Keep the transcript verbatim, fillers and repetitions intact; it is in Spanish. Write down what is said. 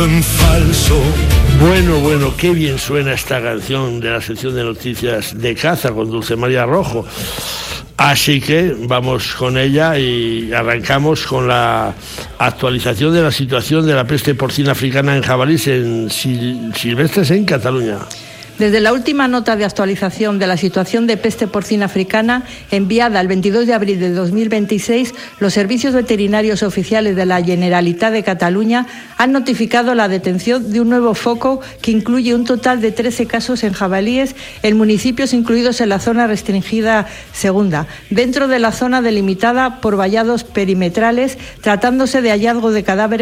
Falso. Bueno, bueno, qué bien suena esta canción de la sección de noticias de caza con Dulce María Rojo. Así que vamos con ella y arrancamos con la actualización de la situación de la peste porcina africana en jabalíes en sil- silvestres en Cataluña. Desde la última nota de actualización de la situación de peste porcina africana, enviada el veintidós de abril de dos mil veintiséis, los servicios veterinarios oficiales de la Generalitat de Cataluña han notificado la detención de un nuevo foco que incluye un total de trece casos en jabalíes en municipios incluidos en la zona restringida segunda, dentro de la zona delimitada por vallados perimetrales, tratándose de hallazgo de cadáveres